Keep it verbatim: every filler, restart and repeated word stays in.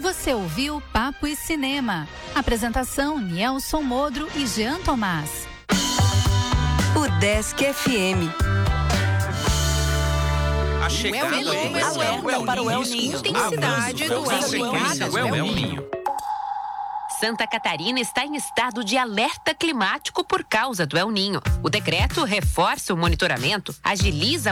Você ouviu Papo e Cinema. Apresentação Nielson Modro e Jean Tomás. Udesc F M. A chegada do alerta para o El Niño. Intensidade do El Niño. Santa Catarina está em estado de alerta climático por causa do El Niño. O decreto reforça o monitoramento, agiliza